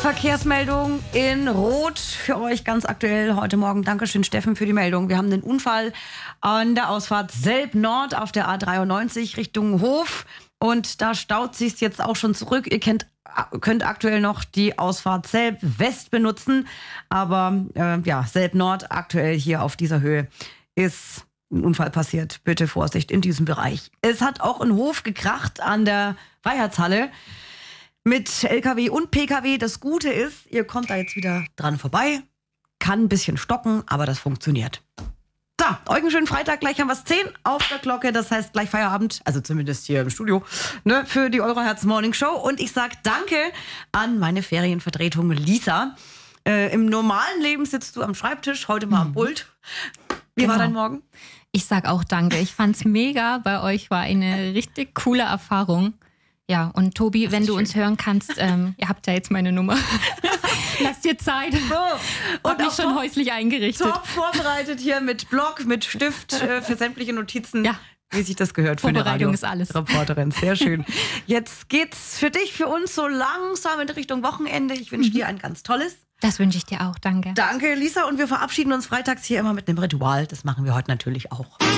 Verkehrsmeldung in Rot für euch ganz aktuell heute Morgen. Dankeschön, Steffen, für die Meldung. Wir haben den Unfall an der Ausfahrt Selb Nord auf der A93 Richtung Hof. Und da staut sich jetzt auch schon zurück. Ihr könnt aktuell noch die Ausfahrt Selb West benutzen. Aber Selb Nord aktuell hier auf dieser Höhe ist ein Unfall passiert. Bitte Vorsicht in diesem Bereich. Es hat auch in Hof gekracht an der Freiheitshalle. Mit LKW und PKW. Das Gute ist, ihr kommt da jetzt wieder dran vorbei. Kann ein bisschen stocken, aber das funktioniert. So, euch einen schönen Freitag. Gleich haben wir es 10 auf der Glocke. Das heißt gleich Feierabend, also zumindest hier im Studio, für die Euroherz Morning Show. Und ich sage danke an meine Ferienvertretung Lisa. Im normalen Leben sitzt du am Schreibtisch, heute mal am Pult. Wie war dein Morgen? Ich sag auch danke. Ich fand's mega. Bei euch war eine richtig coole Erfahrung. Ja, und Tobi, wenn du uns hören kannst, ihr habt ja jetzt meine Nummer. Lass dir Zeit. So. Und mich schon häuslich eingerichtet. Top vorbereitet hier mit Block, mit Stift für sämtliche Notizen. Ja. Wie sich das gehört für Vorbereitung eine ist alles. Reporterin. Sehr schön. Jetzt geht's für dich, für uns so langsam in Richtung Wochenende. Ich wünsche dir ein ganz tolles. Das wünsche ich dir auch. Danke. Danke, Lisa. Und wir verabschieden uns freitags hier immer mit einem Ritual. Das machen wir heute natürlich auch.